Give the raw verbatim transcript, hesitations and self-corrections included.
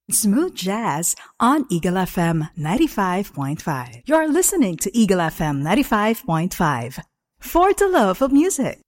Smooth Jazz on Eagle F M ninety-five point five. You're listening to Eagle F M ninety-five point five. For the love of music.